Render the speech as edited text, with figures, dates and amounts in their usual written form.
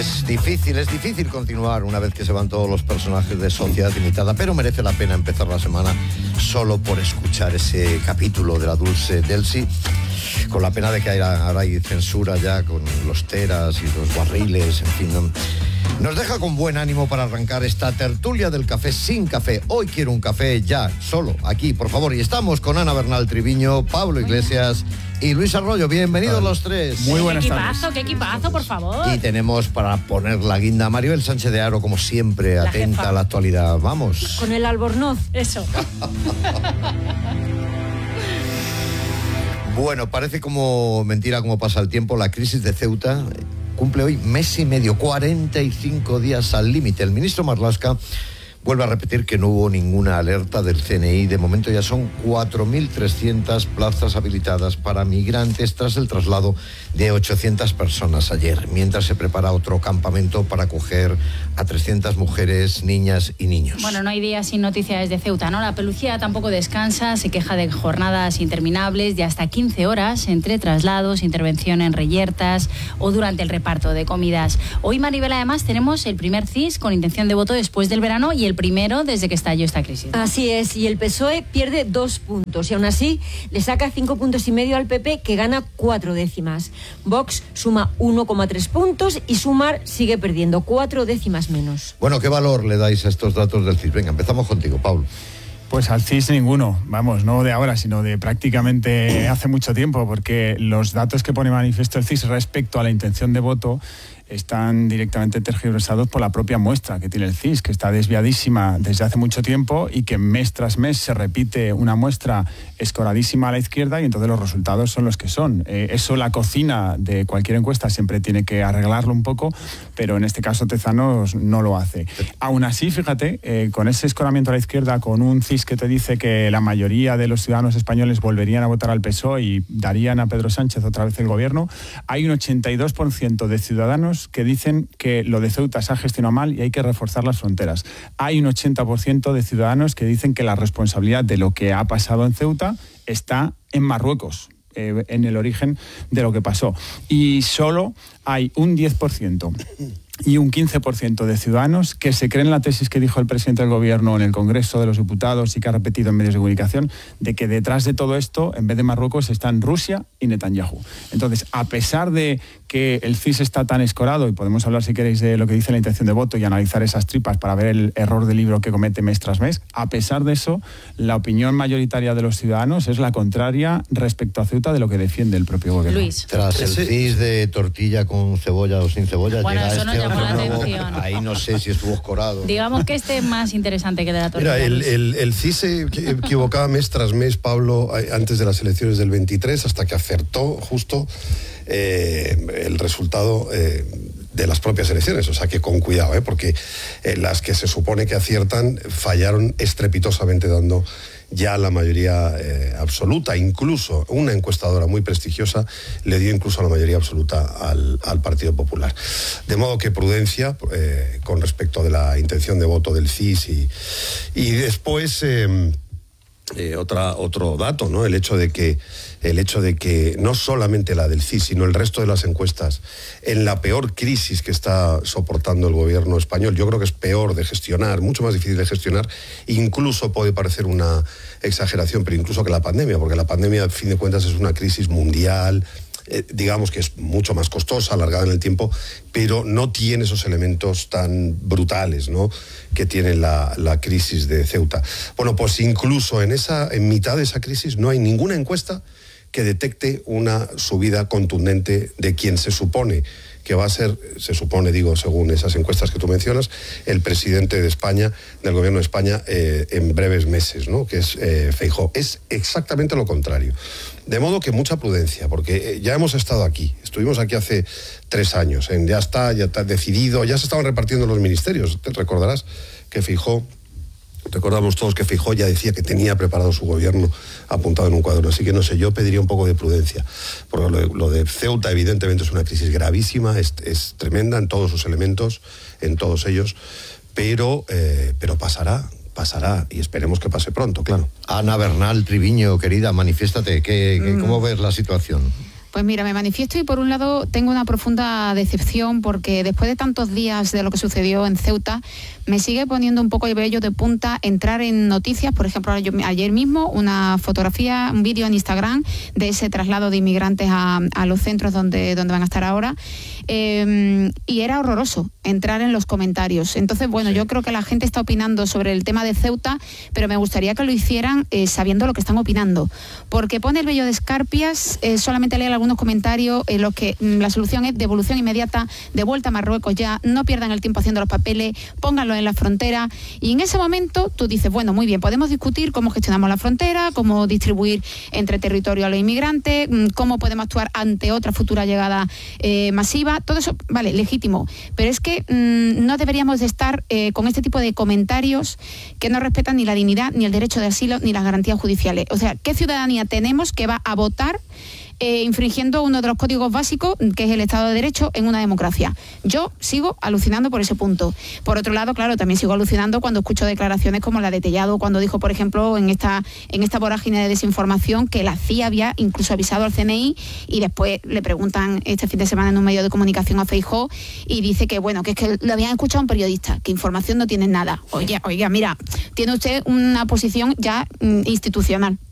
Es difícil continuar una vez que se van todos los personajes de Sociedad Limitada, pero merece la pena empezar la semana solo por escuchar ese capítulo de la Dulce Delcy, con la pena de que ahora hay censura ya con los teras y los barriles, en fin. Nos deja con buen ánimo para arrancar esta tertulia del café sin café. Hoy quiero un café ya, solo, aquí, por favor. Y estamos con Ana Bernal Triviño, Pablo Iglesias y Luis Arroyo. Bienvenidos los tres. Muy buenas tardes. Qué equipazo, por favor. Y tenemos para poner la guinda a Maribel Sánchez de Haro, como siempre, La atenta jefa. a la actualidad. Vamos. Con el albornoz, eso. Bueno, parece como mentira cómo pasa el tiempo. La crisis de Ceuta cumple hoy mes y medio, 45 días al límite. El ministro Marlaska vuelve a repetir que no hubo ninguna alerta del CNI. De momento ya son 4.300 plazas habilitadas para migrantes tras el traslado de 800 personas ayer, mientras se prepara otro campamento para acoger a 300 mujeres, niñas y niños. Bueno, no hay días sin noticias de Ceuta, ¿no? La policía tampoco descansa, se queja de jornadas interminables de hasta 15 horas entre traslados, intervención en reyertas o durante el reparto de comidas. Hoy, Maribel, además, tenemos el primer CIS con intención de voto después del verano y el primero desde que estalló esta crisis. Así es, y el PSOE pierde 2 puntos y aún así le saca 5,5 puntos al PP, que gana 4 décimas. Vox suma 1,3 puntos y Sumar sigue perdiendo 4 décimas menos. Bueno, ¿qué valor le dais a estos datos del CIS? Venga, empezamos contigo, Pablo. Pues al CIS ninguno, vamos, no de ahora, sino de prácticamente hace mucho tiempo, porque los datos que pone manifiesto el CIS respecto a la intención de voto están directamente tergiversados por la propia muestra que tiene el CIS, que está desviadísima desde hace mucho tiempo y que mes tras mes se repite una muestra escoradísima a la izquierda y entonces los resultados son los que son. Eso la cocina de cualquier encuesta siempre tiene que arreglarlo un poco, pero en este caso Tezanos no lo hace. Aún así, fíjate, con ese escoramiento a la izquierda, con un CIS que te dice que la mayoría de los ciudadanos españoles volverían a votar al PSOE y darían a Pedro Sánchez otra vez el gobierno, hay un 82% de ciudadanos que dicen que lo de Ceuta se ha gestionado mal y hay que reforzar las fronteras. Hay un 80% de ciudadanos que dicen que la responsabilidad de lo que ha pasado en Ceuta está en Marruecos, en el origen de lo que pasó. Y solo hay un 10% y un 15% de ciudadanos que se creen la tesis que dijo el presidente del gobierno en el Congreso de los Diputados y que ha repetido en medios de comunicación, de que detrás de todo esto, en vez de Marruecos, están Rusia y Netanyahu. Entonces, a pesar de que el CIS está tan escorado, y podemos hablar si queréis de lo que dice la intención de voto y analizar esas tripas para ver el error de libro que comete mes tras mes, a pesar de eso, la opinión mayoritaria de los ciudadanos es la contraria respecto a Ceuta de lo que defiende el propio gobierno. Luis. Tras el CIS de tortilla con cebolla o sin cebolla, Bueno, llega eso nos este llamó otro la nuevo. atención. Ahí no sé si estuvo escorado. Digamos que este es más interesante que de la tortilla. Mira, el CIS se equivocaba mes tras mes, Pablo, antes de las elecciones del 23, hasta que acertó justo el resultado de las propias elecciones. O sea que con cuidado, porque las que se supone que aciertan fallaron estrepitosamente, dando ya la mayoría absoluta. Incluso una encuestadora muy prestigiosa le dio incluso la mayoría absoluta al Partido Popular. De modo que prudencia con respecto de la intención de voto del CIS y después otro dato, ¿no? El hecho de que no solamente la del CIS, sino el resto de las encuestas, en la peor crisis que está soportando el gobierno español, yo creo que es peor de gestionar, mucho más difícil de gestionar, incluso puede parecer una exageración, pero incluso que la pandemia, porque la pandemia, a fin de cuentas, es una crisis mundial, digamos que es mucho más costosa, alargada en el tiempo, pero no tiene esos elementos tan brutales, ¿no?, que tiene la crisis de Ceuta. Bueno, pues incluso en mitad de esa crisis no hay ninguna encuesta que detecte una subida contundente de quien se supone que va a ser, según esas encuestas que tú mencionas, el presidente de España, del gobierno de España, en breves meses, ¿no?, que es Feijóo. Es exactamente lo contrario. De modo que mucha prudencia, porque ya hemos estado aquí, estuvimos aquí hace 3 años, ya está decidido, ya se estaban repartiendo los ministerios. Te recordarás que Feijóo, recordamos todos que Feijóo ya decía que tenía preparado su gobierno apuntado en un cuaderno, así que no sé, yo pediría un poco de prudencia, porque lo de Ceuta evidentemente es una crisis gravísima, es tremenda en todos sus elementos, en todos ellos, pero pasará y esperemos que pase pronto, claro. Ana Bernal Triviño, querida, manifiéstate, ¿cómo ves la situación? Pues mira, me manifiesto y por un lado tengo una profunda decepción porque después de tantos días de lo que sucedió en Ceuta, me sigue poniendo un poco el vello de punta entrar en noticias. Por ejemplo, ayer mismo una fotografía, un vídeo en Instagram de ese traslado de inmigrantes a los centros donde van a estar ahora. Y era horroroso entrar en los comentarios. Entonces, bueno, yo creo que la gente está opinando sobre el tema de Ceuta, pero me gustaría que lo hicieran sabiendo lo que están opinando. Porque pone el vello de escarpias, solamente lee algunos comentarios en los que la solución es devolución inmediata, de vuelta a Marruecos ya, no pierdan el tiempo haciendo los papeles, pónganlo en la frontera. Y en ese momento tú dices, bueno, muy bien, podemos discutir cómo gestionamos la frontera, cómo distribuir entre territorio a los inmigrantes, cómo podemos actuar ante otra futura llegada masiva. Todo eso, vale, legítimo, pero es que no deberíamos de estar con este tipo de comentarios que no respetan ni la dignidad, ni el derecho de asilo, ni las garantías judiciales. O sea, ¿qué ciudadanía tenemos que va a votar infringiendo uno de los códigos básicos, que es el Estado de Derecho en una democracia? Yo sigo alucinando por ese punto. Por otro lado, claro, también sigo alucinando cuando escucho declaraciones como la de Tellado, cuando dijo, por ejemplo, en esta vorágine de desinformación, que la CIA había incluso avisado al CNI, y después le preguntan este fin de semana en un medio de comunicación a Feijóo y dice que, bueno, que es que lo habían escuchado a un periodista, que información no tiene nada. Oiga, mira, tiene usted una posición ya institucional.